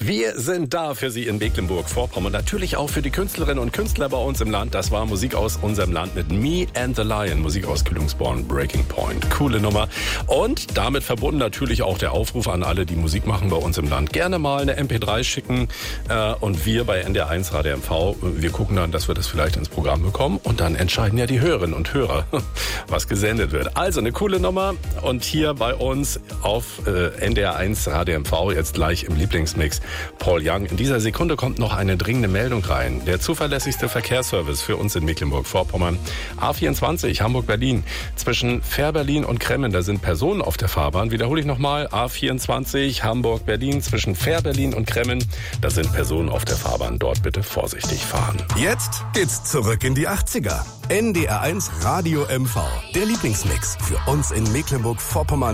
Wir sind da für Sie in Mecklenburg-Vorpommern. Natürlich auch für die Künstlerinnen und Künstler bei uns im Land. Das war Musik aus unserem Land mit Me and the Lion. Musik aus Kühlungsborn, Breaking Point. Coole Nummer. Und damit verbunden natürlich auch der Aufruf an alle, die Musik machen bei uns im Land. Gerne mal eine MP3 schicken. Und wir bei NDR1 Radio MV, wir gucken dann, dass wir das vielleicht ins Programm bekommen. Und dann entscheiden ja die Hörerinnen und Hörer, was gesendet wird. Also eine coole Nummer. Und hier bei uns auf NDR1 Radio MV jetzt gleich im Lieblingsmix Paul Young. In dieser Sekunde kommt noch eine dringende Meldung rein. Der zuverlässigste Verkehrsservice für uns in Mecklenburg-Vorpommern. A24 Hamburg-Berlin. Zwischen Fährberlin und Kremmen, da sind Personen auf der Fahrbahn. Wiederhole ich nochmal. A24 Hamburg-Berlin. Zwischen Fährberlin und Kremmen, da sind Personen auf der Fahrbahn. Dort bitte vorsichtig fahren. Jetzt geht's zurück in die 80er. NDR1 Radio MV. Der Lieblingsmix für uns in Mecklenburg-Vorpommern.